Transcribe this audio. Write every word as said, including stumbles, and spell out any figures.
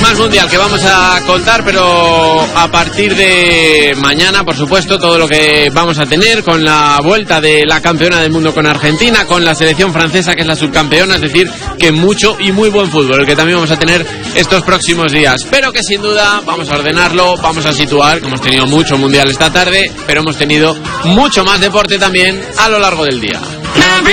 Más mundial que vamos a contar, pero a partir de mañana, por supuesto, todo lo que vamos a tener con la vuelta de la campeona del mundo con Argentina, con la selección francesa que es la subcampeona, es decir, que mucho y muy buen fútbol, el que también vamos a tener estos próximos días. Pero que sin duda vamos a ordenarlo, vamos a situar, que hemos tenido mucho mundial esta tarde, pero hemos tenido mucho más deporte también a lo largo del día.